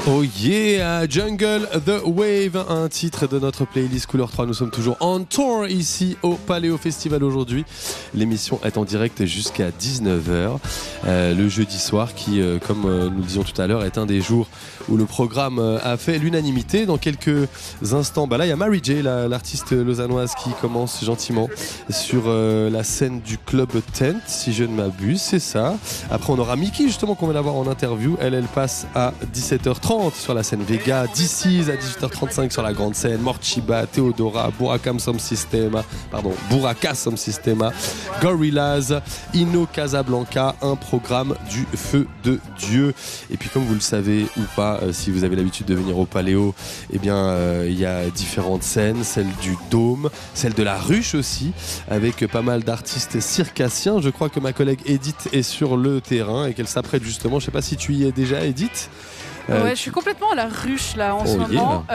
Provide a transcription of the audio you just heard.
Oh yeah, Jungle The Wave, un titre de notre playlist Couleur 3. Nous sommes toujours en tour ici au Paléo Festival aujourd'hui. L'émission est en direct jusqu'à 19h. Le jeudi soir qui, comme nous le disions tout à l'heure, est un des jours où le programme a fait l'unanimité. Dans quelques instants, là il y a Mary J, l'artiste lausannoise qui commence gentiment sur la scène du Club Tent, si je ne m'abuse, c'est ça. Après on aura Miki justement qu'on va l'avoir en interview. Elle passe à 17h30 sur la scène Vega, DC's à 18h35 sur la grande scène, Morchiba, Theodora, Buraka Sound Systema, Gorillaz, Inno Casablanca, un programme du feu de Dieu. Et puis comme vous le savez ou pas, si vous avez l'habitude de venir au Paléo, il y a différentes scènes, celle du Dôme, celle de la Ruche aussi, avec pas mal d'artistes circassiens. Je crois que ma collègue Edith est sur le terrain et qu'elle s'apprête justement, je ne sais pas si tu y es déjà Edith. Ouais, je suis complètement à la Ruche là en ce moment.